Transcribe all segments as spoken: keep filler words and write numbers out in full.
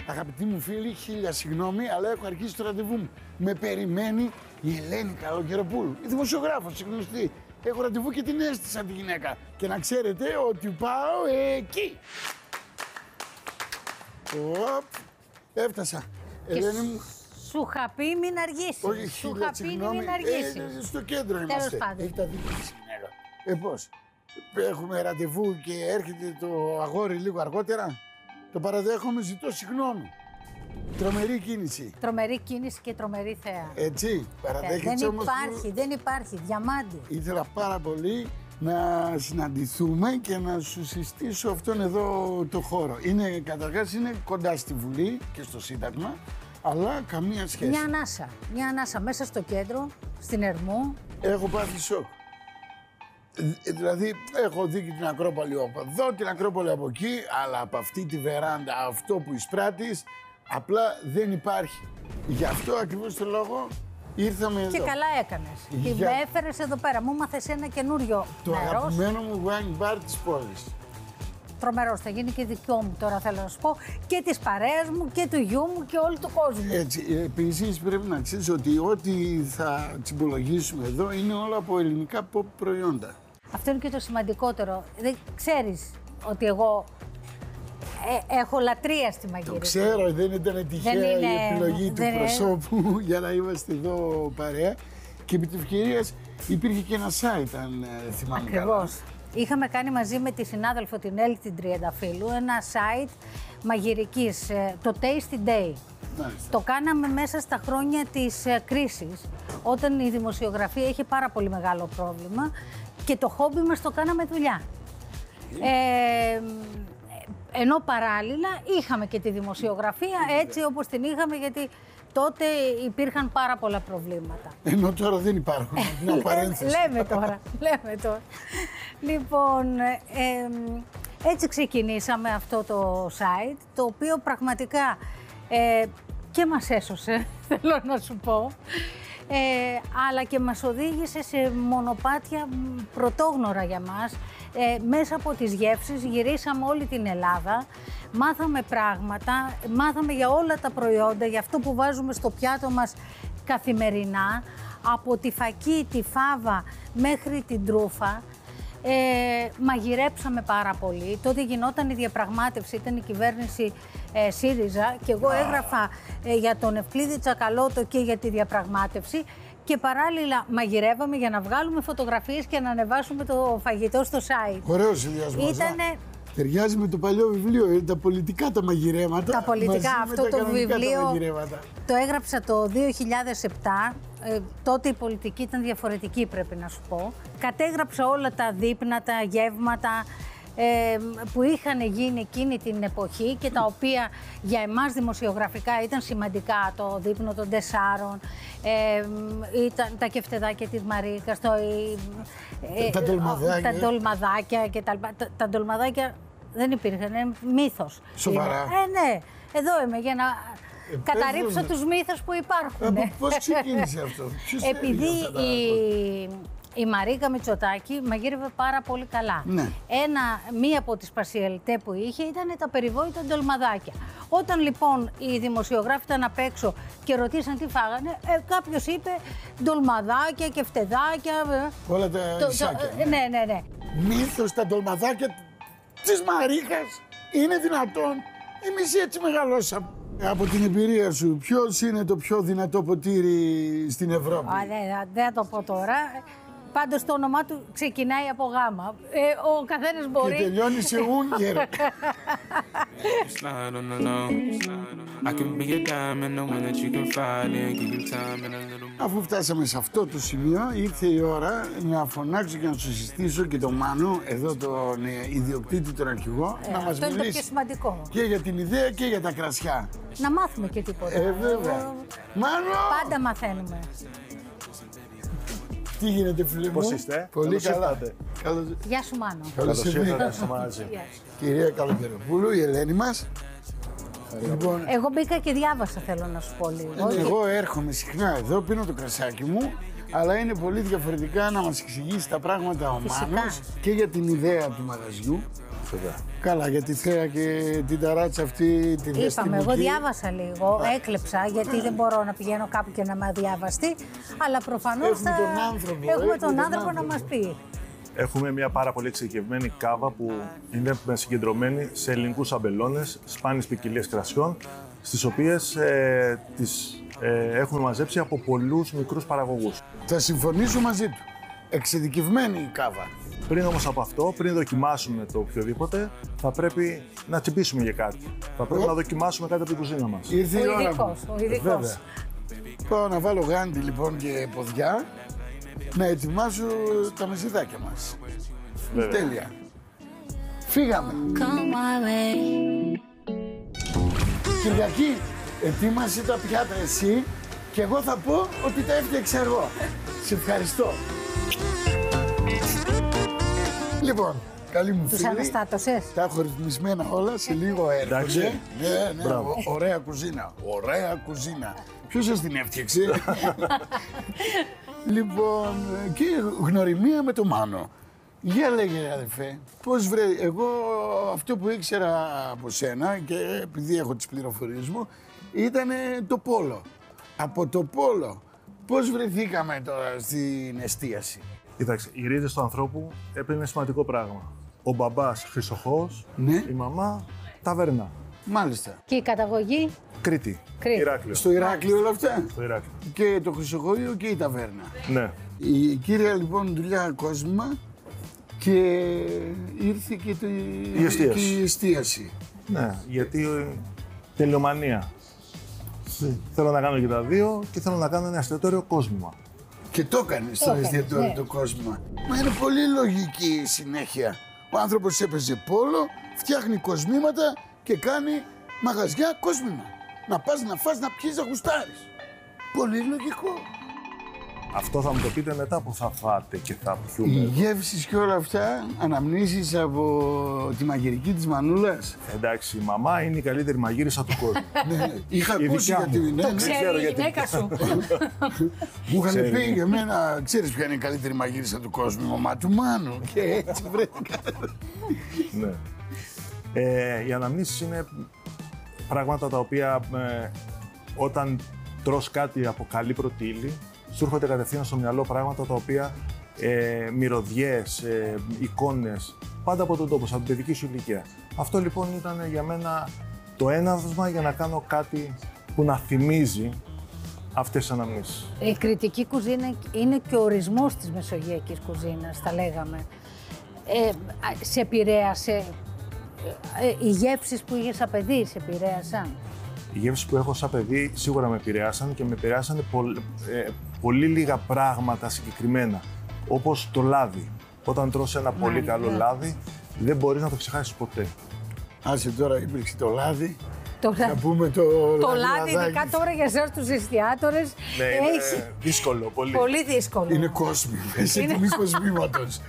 Αγαπητοί μου φίλοι, χίλια συγγνώμη, αλλά έχω αρχίσει το ραντεβού μου. Με περιμένει η Ελένη Καλοκαιροπούλου, η δημοσιογράφος, η γνωστή. Έχω ραντεβού και την έστησα τη γυναίκα. Και να ξέρετε ότι πάω εκεί. Οπ, έφτασα. Και Ελένη μου. Σου είχα πει μην αργήσεις. Όχι, σου χίλια είχα πει συγγνώμη. μην αργήσεις. Ε, στο κέντρο Τέλος είμαστε. πάντων. Έχει τα δίκαια της γυναίκα. Ε, πώς. Έχουμε ραντεβού και έρχεται το αγόρι λίγο αργότερα. Το παραδέχομαι, ζητώ συγγνώμη. Τρομερή κίνηση. Τρομερή κίνηση και τρομερή θέα. Έτσι, παραδέχεται δεν όμως. υπάρχει, που... δεν υπάρχει. Διαμάντι. Ήθελα πάρα πολύ να συναντηθούμε και να σου συστήσω αυτόν εδώ το χώρο. Είναι, καταρχάς είναι κοντά στη Βουλή και στο Σύνταγμα, αλλά καμία σχέση. Μια ανάσα. Μια ανάσα μέσα στο κέντρο, στην Ερμού. Έχω πάθει σοκ. Δηλαδή, έχω δει και την Ακρόπολη από εδώ, την Ακρόπολη από εκεί, αλλά από αυτή τη βεράντα, αυτό που εισπράττεις, απλά δεν υπάρχει. Γι' αυτό ακριβώς το λόγο ήρθαμε εδώ. Και καλά έκανες. Για... Και με έφερες εδώ πέρα. Μου μάθες ένα καινούριο Το μέρος. αγαπημένο μου wine bar της πόλης. Τρομερός, θα γίνει και δικό μου τώρα θέλω να σου πω. Και της παρέας μου και του γιού μου και όλου του κόσμου. Έτσι, επίσης πρέπει να ξέρεις ότι ό,τι θα τσιμπολογήσουμε εδώ είναι όλα από ελληνικά pop προϊόντα. Αυτό είναι και το σημαντικότερο. Δεν ξέρεις ότι εγώ ε, έχω λατρεία στη μαγειρική. Το ξέρω, δεν ήταν τυχαία Δεν είναι, η επιλογή δεν του προσώπου για να είμαστε εδώ παρέα. Και επί της ευκαιρίας υπήρχε και ένα site, αν ε, θυμάμαι καλά. Ακριβώς. Είχαμε κάνει μαζί με τη συνάδελφο την Έλλη την Τριανταφύλου ένα site μαγειρικής, ε, το Tasty Day. Μάλιστα. Το κάναμε μέσα στα χρόνια της ε, κρίσης, όταν η δημοσιογραφία είχε πάρα πολύ μεγάλο πρόβλημα και το χόμπι μας το κάναμε δουλειά. Ε, ενώ παράλληλα είχαμε και τη δημοσιογραφία έτσι όπως την είχαμε, γιατί τότε υπήρχαν πάρα πολλά προβλήματα. Ενώ τώρα δεν υπάρχουν. Μια παρένθεση. Λέμε τώρα, λέμε τώρα. Λοιπόν, ε, έτσι ξεκινήσαμε αυτό το site, το οποίο πραγματικά ε, και μας έσωσε, θέλω να σου πω, ε, αλλά και μας οδήγησε σε μονοπάτια πρωτόγνωρα για μας. Ε, μέσα από τις γεύσεις γυρίσαμε όλη την Ελλάδα, μάθαμε πράγματα, μάθαμε για όλα τα προϊόντα, για αυτό που βάζουμε στο πιάτο μας καθημερινά, από τη φακή, τη φάβα μέχρι την τρούφα. Ε, μαγειρέψαμε πάρα πολύ. Τότε γινόταν η διαπραγμάτευση, ήταν η κυβέρνηση ε, ΣΥΡΙΖΑ και εγώ έγραφα ε, για τον Ευκλήδη Τσακαλώτο και για τη διαπραγμάτευση και παράλληλα μαγειρεύαμε για να βγάλουμε φωτογραφίες και να ανεβάσουμε το φαγητό στο site. Ωραίος συνδυασμός. Ήτανε... Ταιριάζει με το παλιό βιβλίο, ε, τα πολιτικά τα μαγειρέματα. Τα πολιτικά, αυτό τα το βιβλίο τα το έγραψα το δύο χιλιάδες επτά. Ε, τότε η πολιτική ήταν διαφορετική, πρέπει να σου πω. Κατέγραψα όλα τα δείπνα, τα γεύματα ε, που είχαν γίνει εκείνη την εποχή και τα οποία για εμάς δημοσιογραφικά ήταν σημαντικά. Το δείπνο των τεσσάρων, ε, ήταν τα κεφτεδάκια της Μαρίκας, το, ε, τα ντολμαδάκια. Τα ντολμαδάκια και τα, τα, τα ντολμαδάκια δεν υπήρχαν, είναι μύθος. Σοβαρά. Ε, ναι, εδώ είμαι για να... Ε, καταρρύψω τους μύθους που υπάρχουν. Ε, πώς ξεκίνησε αυτό, ποιος επειδή αυτά η, η Μαρίκα Μητσοτάκη μαγείρευε πάρα πολύ καλά. Ναι. Ένα, μία από τις σπασιαλιτέ που είχε ήταν τα περιβόητα ντολμαδάκια. Όταν λοιπόν οι δημοσιογράφοι ήταν απ' έξω και ρωτήσαν τι φάγανε, ε, κάποιος είπε ντολμαδάκια και φτεδάκια. Όλα τα το, ισάκια. το, ναι, ναι, ναι. Μύθος τα ντολμαδάκια της Μαρίκας. Είναι δυνατόν? Εμείς έτσι μεγαλώσαμε. Από την εμπειρία σου, ποιος είναι το πιο δυνατό ποτήρι στην Ευρώπη? Α, δεν δε θα το πω τώρα. Πάντως το όνομά του ξεκινάει από γάμα. Ε, ο καθένας μπορεί... Και τελειώνει σε Ούγγερο. Αφού φτάσαμε σε αυτό το σημείο, ήρθε η ώρα να φωνάξω και να σου συστήσω και τον Μάνο, εδώ τον ιδιοκτήτη, τον αρχηγό, Ε, να μας αυτό είναι το μιλήσει πιο σημαντικό. και για την ιδέα και για τα κρασιά. Να μάθουμε και τίποτα. Ε, βέβαια. Μάνο! Πάντα μαθαίνουμε. Τι γίνεται, φίλε μου? Πώς είστε? Πολύ Καλώς καλά. ήρθατε. Καλώς... Γεια σου Μάνο. Καλώς Καλώς ήρθατε. ήρθατε στο μαγαζί. Γεια σου. Κυρία Καλοκαιροπούλου, η Ελένη μας. Λοιπόν, Εγώ μπήκα και διάβασα, θέλω να σου πω λίγο. ε, εγώ έρχομαι συχνά εδώ, πίνω το κρασάκι μου, αλλά είναι πολύ διαφορετικά να μας εξηγήσει τα πράγματα ο Φυσικά. Μάνος και για την ιδέα του μαγαζιού Βέβαια. Καλά, γιατί θέα και την ταράτσα αυτή την Είπαμε, εγώ διάβασα λίγο, έκλεψα, γιατί δεν μπορώ να πηγαίνω κάπου και να είμαι αδιάβαστη, αλλά προφανώς Έχουμε θα... τον άνθρωπο, έχουμε έχουμε τον τον άνθρωπο να άνθρωπο. μας πει. Έχουμε μια πάρα πολύ εξειδικευμένη κάβα που είναι συγκεντρωμένη σε ελληνικούς αμπελώνες, σπάνιες ποικιλίες κρασιών, στις οποίες ε, τις ε, έχουμε μαζέψει από πολλούς μικρούς παραγωγούς. Θα συμφωνήσω μαζί του. Εξειδικευμένη η κάβα. Πριν όμως από αυτό, πριν δοκιμάσουμε το οποιοδήποτε, θα πρέπει να τσιμπήσουμε για κάτι. Θα πρέπει Ο. να δοκιμάσουμε κάτι από την κουζίνα μας. Ήρθε η Ο ώρα μου. ειδικός, ο ειδικός. Βέβαια. Πάω να βάλω γάντι λοιπόν και ποδιά, να ετοιμάσω τα μεσηδάκια μας. Βέβαια. Τέλεια. Φύγαμε. Come my way. Κυριακή, ετοίμασε τα πιάτα εσύ και εγώ θα πω ότι τα έφτιαξα εγώ. Σε ευχαριστώ. Λοιπόν, καλή μου Τους φίλη, αναστάτωσες. τα έχω ρυθμισμένα όλα, σε λίγο έρχονται. Εντάξει. Ναι, ναι, Μπράβο. ω- ωραία κουζίνα, ωραία κουζίνα. Ποιος σας την έφτιαξε? Λοιπόν, και γνωριμία με το Μάνο. Για λέγε αδερφέ, πώς βρε, εγώ αυτό που ήξερα από σένα και επειδή έχω τις πληροφορίες μου, ήταν το πόλο. Από το πόλο, πώς βρεθήκαμε τώρα στην εστίαση? Κοιτάξτε, οι ρίζες του ανθρώπου έπαιρνε ένα σημαντικό πράγμα. Ο μπαμπάς Χρυσοχώος, Ναι. η μαμά Ταβέρνα. Μάλιστα. Και η καταγωγή. Κρήτη. Κρήτη. Ηράκλειο. Στο Ηράκλειο όλα αυτά. Στο Ηράκλειο. Και το Χρυσοχώριο και η ταβέρνα. Ναι. Η κύρια λοιπόν δουλειά κόσμημα και ήρθε και, το... Η εστίαση. και η εστίαση. Ναι, γιατί ε, τελειομανία. Θέλω να κάνω και τα δύο και θέλω να κάνω ένα εστιατόριο κόσμημα. Και το έκανε στο έκανες, εστιατόριο ναι. το κόσμημα. Μα είναι πολύ λογική η συνέχεια. Ο άνθρωπος έπαιζε πόλο, φτιάχνει κοσμήματα και κάνει μαγαζιά κόσμημα. Να πας να φας, να πιείς, να γουστάρεις. Πολύ λογικό. Αυτό θα μου το πείτε μετά που θα φάτε και θα Οι πιούμε. γεύσεις και όλα αυτά αναμνήσεις από τη μαγειρική της Μανούλας. Εντάξει, η μαμά είναι η καλύτερη μαγείρισα του κόσμου. Ναι, είχα Η ακούσει δικιά γιατί μου. ναι, Το ναι. ξέρω Ξέρει η γιατί. γυναίκα σου. Μου είχαν Ξέρει. πει για μένα, ξέρεις ποια είναι η καλύτερη μαγείρισα του κόσμου, η μαμά του Μάνου. Και έτσι βρέθηκα. Ναι. Ε, οι αναμνήσεις είναι πράγματα τα οποία ε, όταν τρως κάτι από καλή πρώτη ύλη, σου έρχονται κατευθείαν στο μυαλό πράγματα τα οποία ε, μυρωδιές, ε, εικόνες, πάντα από τον τόπο, από την παιδική σου ηλικία. Αυτό λοιπόν ήταν για μένα το έναυσμα για να κάνω κάτι που να θυμίζει αυτές τις αναμνήσεις. Η κριτική κουζίνα είναι και ο ορισμός της μεσογειακής κουζίνας, θα λέγαμε. Ε, σε επηρέασε, ε, οι γεύσεις που είχες σαν παιδί σε επηρέασαν. Οι γεύσεις που έχω σαν παιδί σίγουρα με επηρεάσαν και με επηρεάσαν πολλ, ε, πολύ λίγα πράγματα συγκεκριμένα. Όπως το λάδι. Όταν τρως ένα πολύ ναι. καλό λάδι, δεν μπορείς να το ξεχάσεις ποτέ. Άσε τώρα υπήρξε το λάδι. Το, Θα πούμε το, το λάδι, λαδάκι. ειδικά τώρα για εσάς τους εστιατόρες, Ναι, είναι έχει δύσκολο πολύ. πολύ δύσκολο. Είναι κόσμημα, σε Είναι- τιμή κοσμήματος.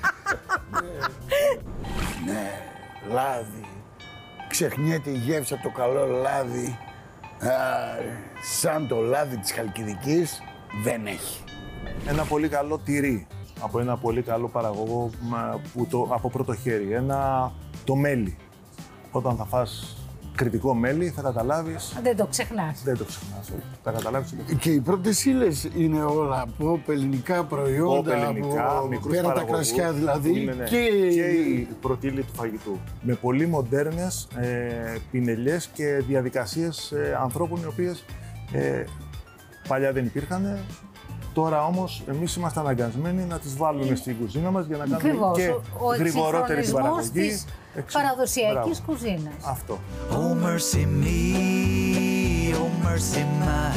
Ναι, ναι, λάδι. Ξεχνιέται η γεύση από το καλό λάδι. Α, σαν το λάδι της Χαλκιδικής δεν έχει. Ένα πολύ καλό τυρί από ένα πολύ καλό παραγωγό μα, που το, από πρώτο χέρι. Ένα, το μέλι. Όταν θα φας κριτικό μέλι θα καταλάβεις, Δεν το ξεχνάς. δεν το ξεχνάς, όχι. Θα καταλάβεις ότι Και οι πρώτες ύλες είναι όλα από ελληνικά προϊόντα, από ελληνικά, από μικρούς πέρα τα παραγωγούς, κρασιά δηλαδή. που είναι, ναι, Και, και η πρώτη ύλη του φαγητού. Με πολύ μοντέρνες ε, πινελιές και διαδικασίες ε, ανθρώπων οι οποίες ε, παλιά δεν υπήρχαν. Τώρα όμως εμείς είμαστε αναγκασμένοι να τις βάλουμε στην κουζίνα μας για να κάνουμε Ακριβώς. και Ο- ο γρηγορότερη την εξυγχρονισμός παραγωγή. της Εξ- παραδοσιακής Μπράβο. κουζίνας. Αυτό. Oh mercy me, oh mercy my.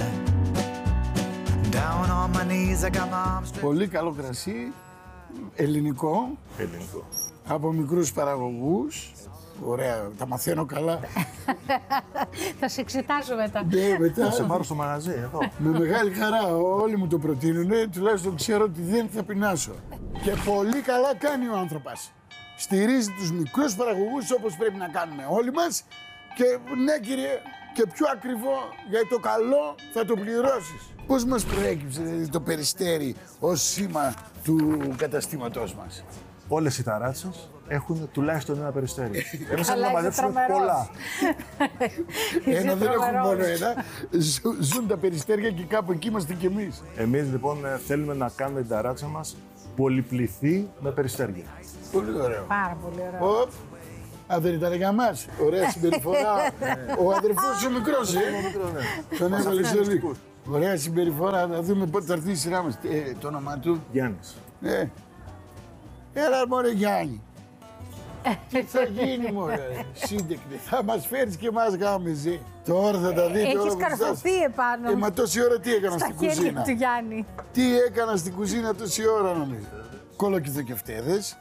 Down on my knees, I got my arms stretched. πολύ καλό κρασί, ελληνικό, Ελληνικό. από μικρούς παραγωγούς. Ωραία, τα μαθαίνω καλά. Θα σε εξετάσω μετά. Ναι, μετά, Θα σε πάρω στο μαγαζί εδώ. με μεγάλη χαρά, όλοι μου το προτείνουν, τουλάχιστον ξέρω ότι δεν θα πεινάσω. Και πολύ καλά κάνει ο άνθρωπος. Στηρίζει τους μικρούς παραγωγούς όπως πρέπει να κάνουμε όλοι μας και ναι κύριε, και πιο ακριβό για το καλό θα το πληρώσεις. Πώς μας προέκυψε δηλαδή, το Περιστέρι ως σήμα του καταστήματός μας? Όλες οι ταράτσες έχουν τουλάχιστον ένα περιστέρι. Εμείς Καλά, να είσαι μαζέψουμε τρομερός. πολλά. Ένα δεν έχουν τρομερός. μόνο ένα. Ζου- Ζουν τα περιστέρια και κάπου εκεί είμαστε κι εμείς. Εμείς λοιπόν ε, θέλουμε να κάνουμε την ταράτσα μας πολυπληθή με περιστέρια. Πολύ ωραίο. Πάρα πολύ ωραίο. Οπ. Α, δεν ήταν για μας. Ωραία συμπεριφορά. Ο αδερφός ο μικρός, ε. Τον έβαλε σε λίγο. Ωραία συμπεριφορά. Να δούμε πότε θα έρθει η σειρά μας. Ε, το όνομά του. Γιάννης. Ε. Έλα μωρέ Γιάννη. Τι θα γίνει μωρέ. Σύντεκνε. Θα μας φέρεις και εμάς γάμιζε. Τώρα θα τα δείτε όλα Έχεις από εσάς. καρφωθεί επάνω Ε, μα τόση ώρα τι έκανα στα στην χέρια κουζίνα. του Γιάννη. Τι έκανα στην κουζίνα τόση ώρα νομίζω. Κολοκυθοκεφτέδες.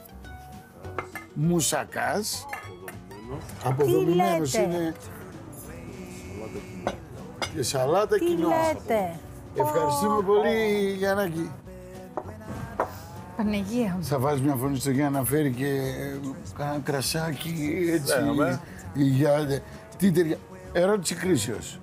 Μουσακάς. Αποδομημένος λέτε? είναι. Και σαλάτα Τι κοινό. λέτε. Ευχαριστούμε πολύ Γιαννάκη. Παναγία μου. Θα βάζει μια φωνή στο Γιάννη να φέρει και ε, κάνα κρασάκι έτσι. Ναι, αμέ. Για... Τι ταιριά. Ερώτηση κρίσεως.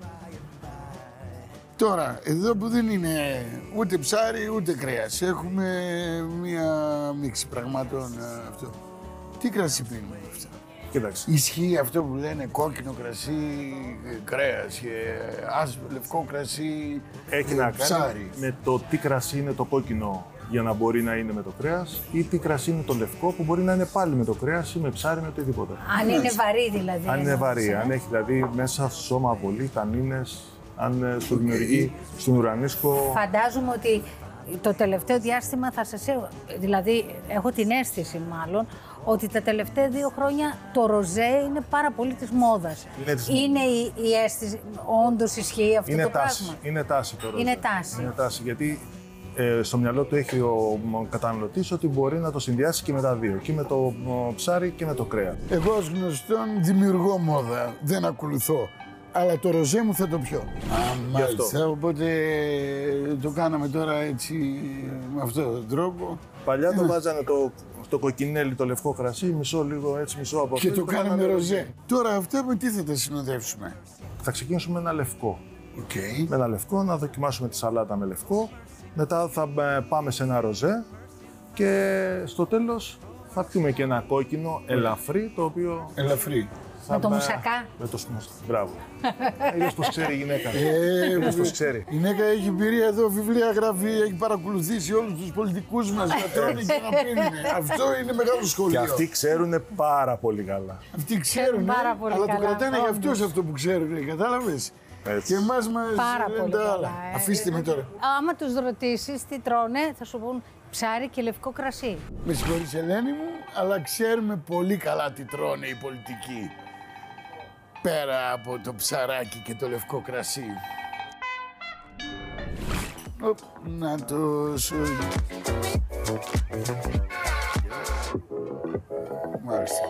Τώρα, εδώ που δεν είναι ούτε ψάρι ούτε κρέας, έχουμε μία μίξη πραγμάτων ε, αυτό. Τι κρασί πίνουμε αυτά. Κοίταξε. Ισχύει αυτό που λένε κόκκινο κρασί, ε, κρέας και άσπρο, λευκό κρασί, Έχει ε, να κάνει ψάρι. με το τι κρασί είναι το κόκκινο για να μπορεί να είναι με το κρέας ή τι κρασί είναι το λευκό που μπορεί να είναι πάλι με το κρέας ή με ψάρι με οτιδήποτε. Αν είναι βαρύ δηλαδή. Αν είναι εννοείς, βαρύ, ε. αν έχει δηλαδή μέσα στο σώμα πολύ, τανίνες, αν ε, σου δημιουργεί στον ουρανίσκο. Φαντάζομαι ότι το τελευταίο διάστημα θα σας έχω, δηλαδή έχω την αίσθηση μάλλον, ότι τα τελευταία δύο χρόνια το ροζέ είναι πάρα πολύ της μόδας. Είναι της Είναι η, η αίσθηση, όντως ισχύει αυτό Είναι το τάση, πράγμα. είναι τάση τώρα. Είναι τάση. Είναι τάση, γιατί ε, στο μυαλό του έχει ο καταναλωτής ότι μπορεί να το συνδυάσει και με τα δύο, και με το ο, ψάρι και με το κρέα. Εγώ ως γνωστόν δημιουργώ μόδα, δεν ακολουθώ. Αλλά το ροζέ μου θα το πιω. Α, μάλιστα, οπότε το κάναμε τώρα έτσι με αυτόν τον τρόπο. Παλιά το βάζανε το, το κοκκινέλι, το λευκό κρασί, μισό λίγο έτσι, μισό από αυτό. Και το κάναμε ροζέ. Τώρα αυτά με τι θα τα συνοδεύσουμε. Θα ξεκινήσουμε με ένα λευκό. Οκ. Με ένα λευκό, να δοκιμάσουμε τη σαλάτα με λευκό. Μετά θα ε, πάμε σε ένα ροζέ και στο τέλος θα πιούμε και ένα κόκκινο ελαφρύ, το οποίο Ελαφρύ. θα Με το μπα- μουσακά. Με το μουσακά. Μπράβο. Είδες πως ξέρει η γυναίκα. Ε, Είδες πως ξέρει. Η γυναίκα έχει εμπειρία εδώ, βιβλία γραφεί, έχει παρακολουθήσει όλους τους πολιτικούς μας να τρώνε και να πίνουν. Αυτό είναι μεγάλο Και σχολείο. αυτοί ξέρουν πάρα πολύ καλά. Αυτοί ξέρουν, πάρα πολύ αλλά το καλά, κρατάνε για όντως. αυτούς αυτό που ξέρουν, κατάλαβες. Έτσι. Και εμάς μας Πάρα λένε πολύ τα καλά. άλλα. ε. Αφήστε με τώρα. Άμα τους ρωτήσεις τι τρώνε, θα σου πούν ψάρι και λευκό κρασί. Με συγχωρείς Ελένη μου, αλλά ξέρουμε πολύ καλά τι τρώνε οι πολιτικοί. Πέρα από το ψαράκι και το λευκό κρασί. Οπ, να το σου... Μάλιστα.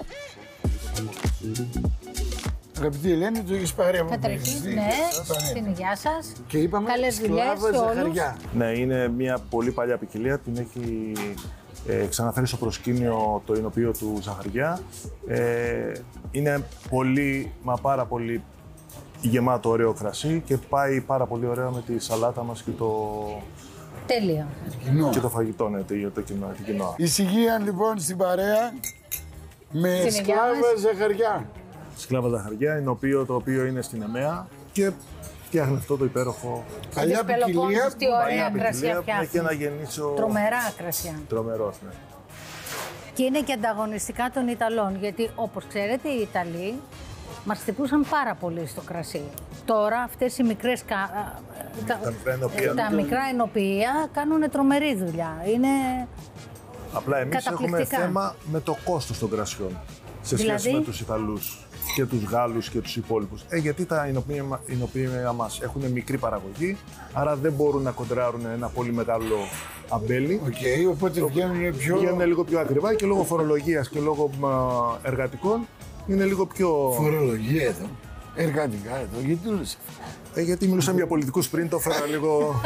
Αγαπητή Ελένη, το έχεις πάρει από Καταρχήν, πριν. ναι, Πανέ. στην υγεία σας. Και είπαμε Καλές δουλειές σκλάβα σε όλους. ζαχαριά. Ναι, είναι μια πολύ παλιά ποικιλία. Την έχει ε, ξαναφέρει στο προσκήνιο το εινοποιείο του Ζαχαριά. Ε, είναι πολύ, μα πάρα πολύ γεμάτο ωραίο κρασί και πάει πάρα πολύ ωραία με τη σαλάτα μας και το, Τέλειο. Κοινό. και το φαγητό, ναι, το, το, κοινό, την κοινόα. Ησυχία λοιπόν στην παρέα με Στην υγεία σκλάβα μας. ζαχαριά. Σκλάβα Ζαχαριά, εινοποιείο το οποίο είναι στην ΕΜΕΑ και φτιάχνει αυτό το υπέροχο Παλιά Της ποικιλία. Πελοπόννησης, τι ωραία παλιά κρασιά ποικιλία που έχει φτιάχνει. ένα γεννήσιο Τρομερά κρασιά. τρομερός, ναι. Και είναι και ανταγωνιστικά των Ιταλών, γιατί όπως ξέρετε οι Ιταλοί μας χτυπούσαν πάρα πολύ στο κρασί. Τώρα αυτές οι μικρές, κα... τα... Τα μικρά ενοποιεία. τα μικρά ενοποιεία κάνουν τρομερή δουλειά. Είναι... Απλά εμείς έχουμε Καταπληκτικά. θέμα με το κόστος των κρασιών σε σχέση Δηλαδή? με τους Ιταλούς και τους Γάλλους και τους υπόλοιπους. Ε, γιατί τα εινοποιεία εινοποιεία μας έχουν μικρή παραγωγή, άρα δεν μπορούν να κοντράρουν ένα πολύ μεγάλο αμπέλι. Οκ, οπότε βγαίνουν πιο... Βγαίνουν λίγο πιο ακριβά και λόγω φορολογίας και λόγω μα, εργατικών είναι λίγο πιο... Φορολογία εδώ. Εργατικά εδώ. Γιατί το λες αυτό. Ε, γιατί μιλούσαμε για πολιτικούς πριν, το έφερα λίγο...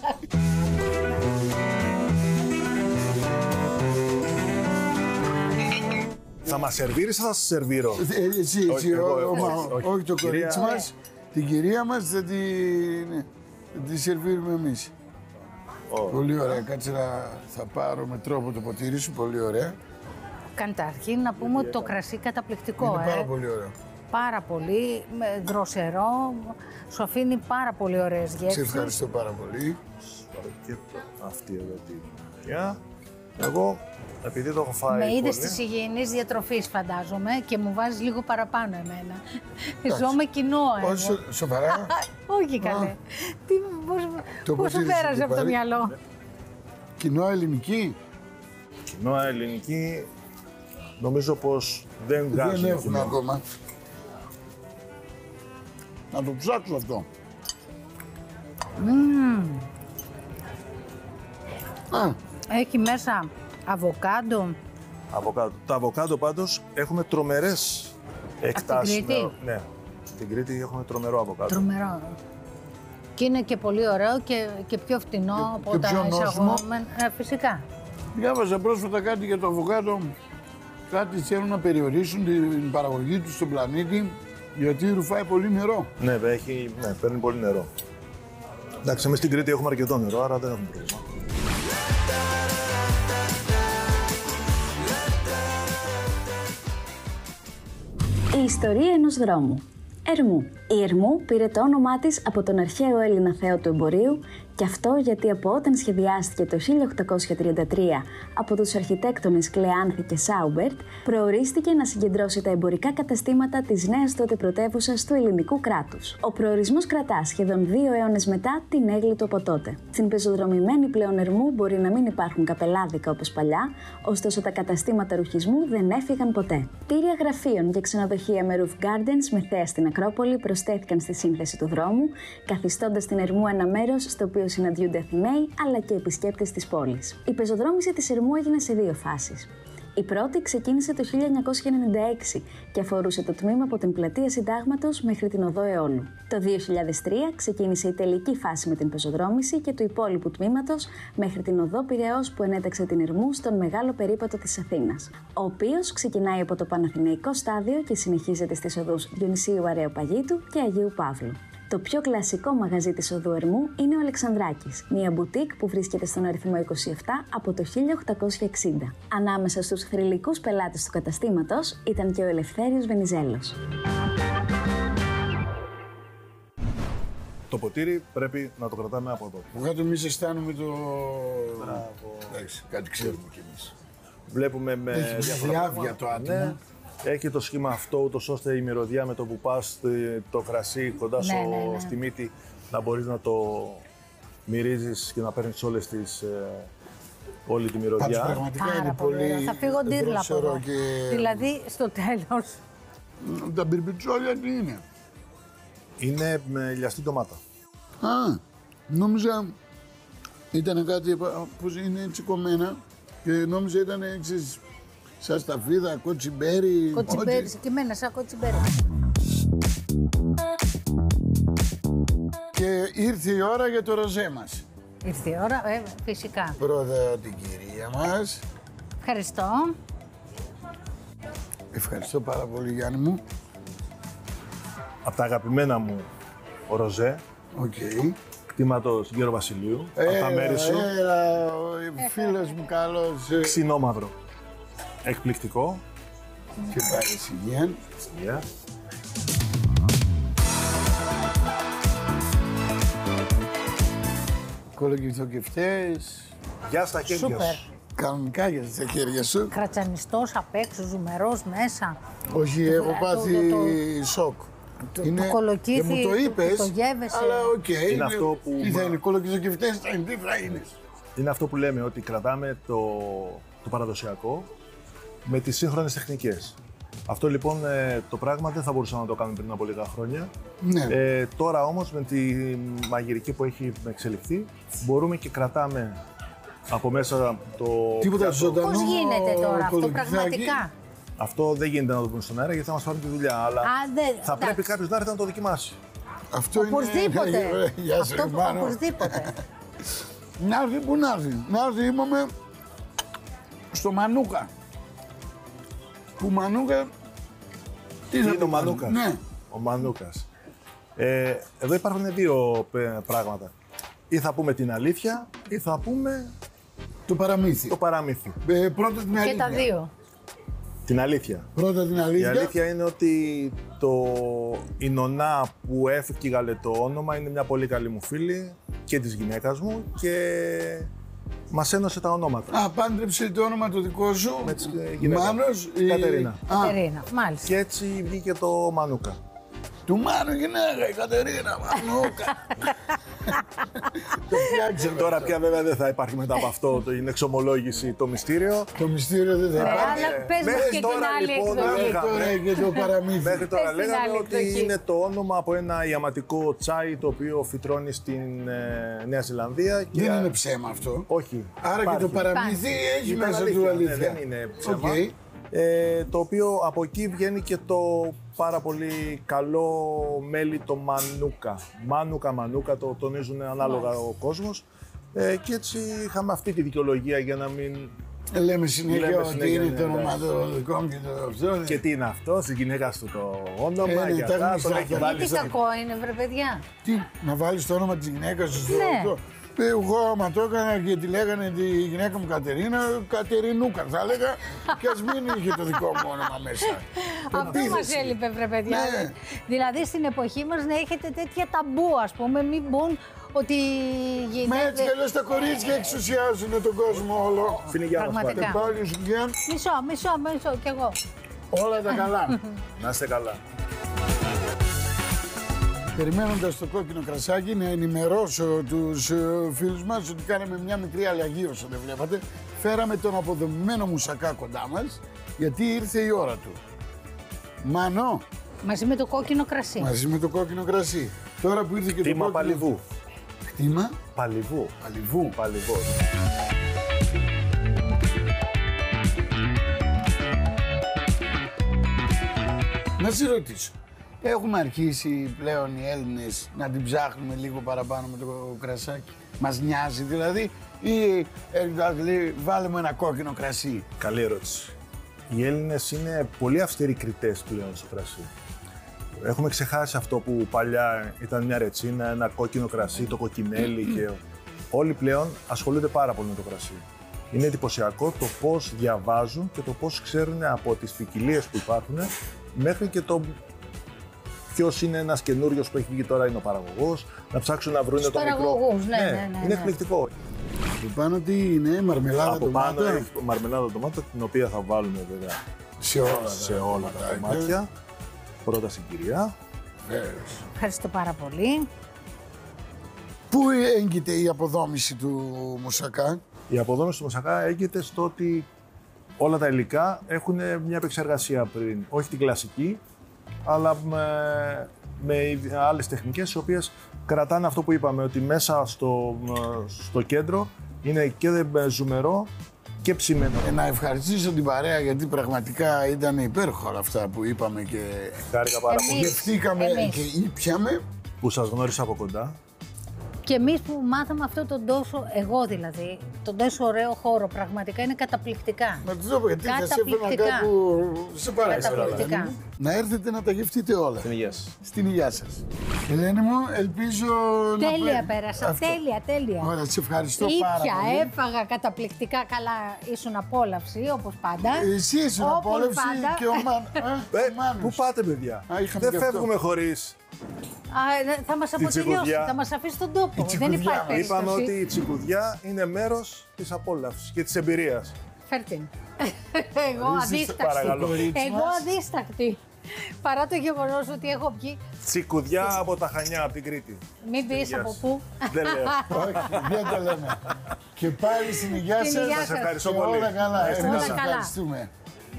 Θα μας σερβίρεις ή θα σας σερβίρω? Ε, Εσύ, εσύ, Όχι, εγώ, ο- εγώ, ο- όχι, όχι. όχι το Κυρία- κορίτσι μας, την κυρία μας θα τη, ναι, θα τη σερβίρουμε εμείς. Ω. Πολύ ωραία. Κάτσε να θα πάρω με τρόπο το ποτήρι σου. Πολύ ωραία. Καταρχήν να πούμε ότι το κρασί καταπληκτικό. Είναι πάρα ε. πολύ ωραίο. Πάρα πολύ, με δροσερό, σου αφήνει πάρα πολύ ωραίες γεύσεις. Σε ευχαριστώ πάρα πολύ. Και αυτή εδώ τη μεριά. Εγώ, επειδή το έχω φάει Με πολύ... είδες της υγιεινής διατροφής φαντάζομαι και μου βάζεις λίγο παραπάνω εμένα. Ζω με κοινό εγώ. Όχι σο- σοβαρά. Όχι καλέ. Τι, πώς, Το πώς σου ποτήρι σου πέρασε τι από το πάρει? μυαλό. Κοινό ελληνική. Κοινόα ελληνική, νομίζω πως δεν βγάζει. Δεν έχουμε ακόμα. Να το ψάξω αυτό. Α, Έχει μέσα αβοκάντο. Αβοκάντο. Τα αβοκάντο πάντως έχουμε τρομερές εκτάσεις. Κρήτη? με- Ναι, στην Κρήτη έχουμε τρομερό αβοκάντο. Τρομερό. Και είναι και πολύ ωραίο και, και πιο φτηνό από και τα πιο νόστιμο. εισαγόμενα. Ε, φυσικά. διάβαζα πρόσφατα κάτι για το αβοκάντο. Κάτι θέλουν να περιορίσουν την παραγωγή του στον πλανήτη γιατί ρουφάει πολύ νερό. Ναι, έχει, ναι, παίρνει πολύ νερό. Εντάξει, εμείς στην Κρήτη έχουμε αρκετό νερό, άρα δεν έχουμε πρόβλημα. Η ιστορία ενός δρόμου. Ερμού. Η Ερμού πήρε το όνομά της από τον αρχαίο Έλληνα θεό του εμπορίου και αυτό γιατί από όταν σχεδιάστηκε το χίλια οκτακόσια τριάντα τρία από τους αρχιτέκτονες Κλεάνθη και Σάουμπερτ, προορίστηκε να συγκεντρώσει τα εμπορικά καταστήματα της νέας τότε πρωτεύουσας του ελληνικού κράτους. Ο προορισμός κρατά σχεδόν δύο αιώνες μετά την έγκλη του από τότε. Στην πεζοδρομημένη πλέον Ερμού μπορεί να μην υπάρχουν καπελάδικα όπως παλιά, ωστόσο τα καταστήματα ρουχισμού δεν έφυγαν ποτέ. Κτίρια γραφείων και ξενοδοχεία με roof gardens με θέα στην Ακρόπολη προσθέθηκαν στη σύνθεση του δρόμου, καθιστώντας την Ερμού ένα μέρος στο οποίο συναντιούνται Αθηναίοι αλλά και επισκέπτες της πόλης. Η πεζοδρόμηση της Ερμού έγινε σε δύο φάσεις. Η πρώτη ξεκίνησε το χίλια εννιακόσια ενενήντα έξι και αφορούσε το τμήμα από την πλατεία Συντάγματος μέχρι την οδό Αιώλου. Το δύο χιλιάδες τρία ξεκίνησε η τελική φάση με την πεζοδρόμηση και του υπόλοιπου τμήματος μέχρι την οδό Πειραιώς που ενέταξε την Ερμού στον μεγάλο περίπατο της Αθήνας, ο οποίος ξεκινάει από το Παναθηναϊκό στάδιο και συνεχίζεται στις οδούς Διονυσίου Αρεοπαγίτου και Αγίου Παύλου. Το πιο κλασικό μαγαζί της οδού Ερμού είναι ο Αλεξανδράκης, μια μπουτίκ που βρίσκεται στον αριθμό είκοσι επτά από το χίλια οκτακόσια εξήντα. Ανάμεσα στους θρυλικούς πελάτες του καταστήματος ήταν και ο Ελευθέριος Βενιζέλος. Το ποτήρι πρέπει να το κρατάμε από εδώ. Που κάτω εμείς αισθάνομαι το... Μπράβο. Εντάξει, κάτι ξέρουμε κι εμείς. Βλέπουμε με Έχει διάφορα διάβια πράγματα. το άτομο. Ναι. Έχει το σχήμα αυτό, ούτως ώστε η μυρωδιά με το που πας ε, το κρασί κοντά στο, Ναι, ναι, ναι. στη μύτη να μπορείς να το μυρίζεις και να παίρνεις όλες τις, ε, όλη τη Πάντως μυρωδιά. πραγματικά Πάρα είναι πολύ ωραίο. πολύ Θα φύγω ντύρλα από δροσερό εδώ. και... Δηλαδή, στο τέλος. Τα μπιρμπιτσόλια τι είναι. Είναι με λιαστή ντομάτα. Α, νόμιζα ήταν κάτι που είναι έτσι κομμένα και νόμιζα ήταν ξέρεις, σαν σταφίδα, κοτσιμπέρι. Κοτσιμπέρι, ό,τι. και εμένα σαν κοτσιμπέρι. Και ήρθε η ώρα για το ροζέ μας. Ήρθε η ώρα, ε, φυσικά. Πρώτα την κυρία μας. Ευχαριστώ. Ευχαριστώ πάρα πολύ Γιάννη μου. Από τα αγαπημένα μου ροζέ, Οκ. κτήματος Γέρο Βασιλείου, από τα μέρη σου, Έλα, ο φίλος μου καλός. ε, ξινόμαυρο. Εκπληκτικό. Και πάρει υγεία. Yeah. Κολοκυθοκευτές. Γεια στα χέρια Σούπερ. σου. Κανονικά για τα χέρια σου. Κρατσανιστός απ' έξω, ζουμερός μέσα. Όχι, έχω το- πάθει το- σοκ. το- το κολοκύθι, και μου το το- είπες, το γεύεσαι. αλλά οκ. Είναι αυτό που- Τι θα είναι, κολοκυθοκευτές θα είναι, τι θα είναι. Είναι αυτό που λέμε, ότι κρατάμε το, το παραδοσιακό με τις σύγχρονες τεχνικές. Αυτό λοιπόν ε, το πράγμα δεν θα μπορούσαμε να το κάνουμε πριν από λίγα χρόνια. Ναι. Ε, τώρα όμως με τη μαγειρική που έχει εξελιχθεί μπορούμε και κρατάμε από μέσα το Τίποτα πιάτο. ζωντανό. Πώς γίνεται τώρα αυτό κολοκυθάκι. πραγματικά. Αυτό δεν γίνεται να το πούμε στον αέρα γιατί θα μας πάρουν τη δουλειά, αλλά Α, δεν- θα πρέπει εντάξει. κάποιος να έρθει να το δοκιμάσει. Αυτό είναι. Οπωσδήποτε. Γεια σου, Αυτό Ρουμάνο. οπωσδήποτε. Να έρθει, πού να έρθει. Να έρθει, είπαμε, στο Μανούκα. Που Μανούκα. Τι Τι θα είναι το ο κάνουμε. Μανούκας. Ναι. Ο Μανούκας. Ε, εδώ υπάρχουν δύο ε, πράγματα. Ή θα πούμε την αλήθεια ή θα πούμε Το παραμύθι. το παραμύθι. Ε, πρώτα την Και αλήθεια. τα δύο. Την αλήθεια. Πρώτα την αλήθεια. Η αλήθεια είναι ότι το... η νονά που έφυγε το όνομα είναι μια πολύ καλή μου φίλη και της γυναίκας μου και μας ένωσε τα ονόματα. Α, πάντρεψε το όνομα το δικό σου. Με τη γυναίκα. Μάνος ή... Κατερίνα. Κατερίνα, μάλιστα. Και έτσι βγήκε το Μανούκα. Του Μάνου γυναίκα, η Κατερίνα, Μανούκα. Το φτιάξαμε. Τώρα πια βέβαια δεν θα υπάρχει μετά από αυτό την εξομολόγηση το μυστήριο. Το μυστήριο δεν θα Ωραία, υπάρχει. αλλά πες μας Μέχρι και την τώρα, άλλη λοιπόν, εκδοχή. Μέχρι τώρα και το παραμύθι. Μέχρι τώρα Πες την λέγαμε άλλη ότι εκδοχή. είναι το όνομα από ένα ιαματικό τσάι το οποίο φυτρώνει στην ε, Νέα Ζηλανδία. Και Δεν είναι ψέμα αυτό. Όχι. Άρα και υπάρχει. το παραμύθι έχει Ήταν μέσα αλήθεια, του ναι, αλήθεια. δεν είναι ψέμα. Οκ. Ε, το οποίο από εκεί βγαίνει και το πάρα πολύ καλό μέλι το Μανούκα. Μάνουκα, Μανούκα, το τονίζουν ανάλογα ο κόσμος. Ε, και έτσι είχαμε αυτή τη δικαιολογία για να μην... Λέμε συνέχεια Λέμε ότι συνέχεια, είναι ναι, το όνομα εντάξει. το δικό μου και το αυτό. Και τι είναι αυτό, στη γυναίκα του το όνομα, Ε, ναι, για τα αυτά, γνωστά. τον έχει βάλει Τι στα... κακό είναι, βρε παιδιά. Τι, να βάλεις το όνομα της γυναίκας σου στο Ναι. αυτό. Ε, Εγώ άμα το έκανα και τη λέγανε τη γυναίκα μου Κατερίνα, Κατερινούκα θα έλεγα και ας μην είχε το δικό μου όνομα μέσα. Αυτό Επίθεση. μας έλειπε, βρε παιδιά. Ναι. Δηλαδή στην εποχή μας να έχετε τέτοια ταμπού, ας πούμε, μην μπουν ότι Μα έτσι γίνεται... κι αλλιώς τα κορίτσια εξουσιάζουν τον κόσμο όλο. Φινιγιά μας Πραγματικά. πάρει. Και πάλι σου βγαίνουν Μισό, μισό, μισό, κι εγώ. όλα τα καλά. Να είστε καλά. Περιμένοντας το κόκκινο κρασάκι, να ενημερώσω τους ε, φίλους μας ότι κάναμε μια μικρή αλλαγή όσο δεν βλέπατε. Φέραμε τον αποδομημένο μουσακά κοντά μας, γιατί ήρθε η ώρα του. Μάνο, Μαζί με το κόκκινο κρασί. μαζί με το κόκκινο κρασί. Τώρα που ήρθε και Κτήμα το κόκκινο... Παλιβού. Κτήμα Παλιβού. Παλιβού. Παλιβού. Να σε ρωτήσω, έχουμε αρχίσει πλέον οι Έλληνες να την ψάχνουμε λίγο παραπάνω με το κρασάκι. Μας νοιάζει δηλαδή ή ε, δηλαδή, βάλουμε ένα κόκκινο κρασί. Καλή ερώτηση. Οι Έλληνες είναι πολύ αυστηροί κριτές πλέον στο κρασί. Έχουμε ξεχάσει αυτό που παλιά ήταν μια ρετσίνα, ένα κόκκινο κρασί, το κοκκινέλι και όλοι πλέον ασχολούνται πάρα πολύ με το κρασί. Είναι εντυπωσιακό το πώς διαβάζουν και το πώς ξέρουν από τις ποικιλίες που υπάρχουν μέχρι και το ποιος είναι ένας καινούριος που έχει βγει τώρα είναι ο παραγωγός, να ψάξουν να βρουν Τους το μικρό. παραγωγούς, ναι, ναι, ναι, είναι ναι. εκπληκτικό. Από πάνω τι είναι, μαρμελάδα Από πάνω ντομάτα. έχει μαρμελάδα ντομάτα, την οποία θα βάλουμε βέβαια Σε όλα, σε όλα τα κομμάτια. Πρώτα στην κυρία. Ευχαριστώ πάρα πολύ. Πού έγκυται η αποδόμηση του μουσακά? Η αποδόμηση του μουσακά έγκυται στο ότι όλα τα υλικά έχουν μια επεξεργασία πριν. Όχι την κλασική, αλλά με, με άλλες τεχνικές, οι οποίες κρατάνε αυτό που είπαμε, ότι μέσα στο, στο κέντρο είναι και ζουμερό και ψημένο. Ε, να ευχαριστήσω την παρέα γιατί πραγματικά ήταν υπέροχα όλα αυτά που είπαμε και Χάρηκα πάρα Εμείς. πολύ γευτήκαμε Εμείς. και ήπιαμε. που σας γνώρισα από κοντά. Και εμείς που μάθαμε αυτό τον τόσο, εγώ δηλαδή, τον τόσο ωραίο χώρο, πραγματικά είναι καταπληκτικά. Να του το πω γιατί θα σε έφερνα Καταπληκτικά. κάπου σε παράξενο. Καταπληκτικά. Να έρθετε να τα γευτείτε όλα. Την υγεία σας. Στην υγεία σας. Ελένη μου, ελπίζω να... Τέλεια πλέ- πέρασα, Αυτό. τέλεια, τέλεια. Ωραία, σε ευχαριστώ πάρα Ήπια, πολύ. έφαγα καταπληκτικά, καλά, ήσουν απόλαυση, όπως πάντα. Εσύ ήσουν Όπως απόλαυση πάντα. και ο Μάν. Ε, ο Μάνος. πού πάτε, παιδιά? Α, είχαμε Δεν και αυτό. φεύγουμε χωρίς. Α, θα μας αποτελειώσει, τσικουδιά. θα μας αφήσει τον τόπο. Η Δεν τσικουδιά υπάρχει μας. περίπτωση. Είπαμε ότι η τσικουδιά είναι μέρος της απόλαυσης και της εμπειρίας. Φέρ' την. Εγώ Ορίστε, αδίστακτη. παρακαλώ. κορίτσι Εγώ μας. αδίστακτη. Παρά το γεγονός ότι έχω βγει. Τσικουδιά από τα Χανιά, από την Κρήτη. Μην πεις Υγεία από σας. πού. Δεν λέω. Όχι, δεν το λέμε. Και πάλι στην υγεία Στην σας. υγεία Σας σας. ευχαριστώ Και πολύ. όλα καλά. Να είστε Εμείς καλά. ευχαριστούμε.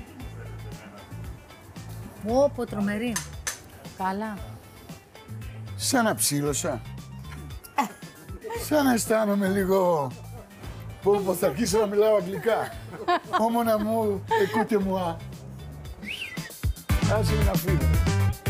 Πω, τρομερή. Καλά. Σαν να ψήλωσα. Σαν να αισθάνομαι λίγο... Πω πω θα αρχίσω να μιλάω αγγλικά. Όμονα μου, εκούτε μου α. Άσε με να φύγω.